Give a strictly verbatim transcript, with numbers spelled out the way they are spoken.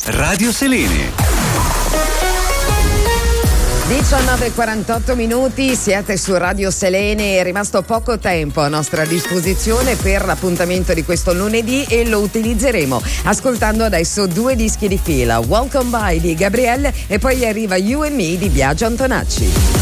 Radio Selene. diciannove e quarantotto minuti, siete su Radio Selene, è rimasto poco tempo a nostra disposizione per l'appuntamento di questo lunedì e lo utilizzeremo ascoltando adesso due dischi di fila, Welcome By di Gabrielle e poi arriva You and Me di Biagio Antonacci.